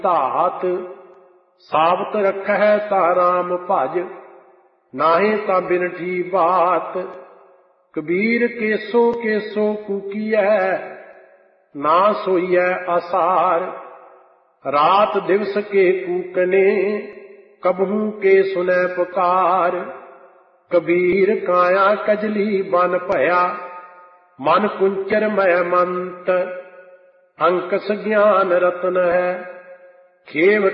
ਧਾਤ। ਸਾਬਤ ਰਖਹਿ ਤਾ ਰਾਮ ਭਜ, ਨਾਹੀਂ ਤਾਂ ਬਿਨਠੀ ਬਾਤ। ਕਬੀਰ ਕੇਸੋ ਕੇਸੋ ਕੂਕੀਐ, ਨਾ ਸੋਈਐ ਆਸਾਰ। ਰਾਤ ਦਿਵਸ ਕੇ ਕੂਕਨੇ, ਕਬਹੂ ਕੇ ਸੁਨੈ ਪੁਕਾਰ। ਕਬੀਰ ਕਾਇਆ ਕਜਲੀ ਬਨ ਭਇਆ, ਮਨ ਕੁੰਚਰ ਮੈ ਮੰਤ। ਅੰਕਸ ਗਿਆਨ ਰਤਨ ਹੈ, ਖੇਵ